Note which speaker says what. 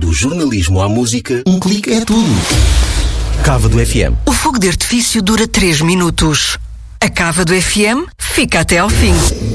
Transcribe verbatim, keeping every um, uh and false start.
Speaker 1: Do jornalismo à música, um clique é tudo. Cava do F M.
Speaker 2: O fogo de artifício dura três minutos. A Cava do F M fica até ao fim.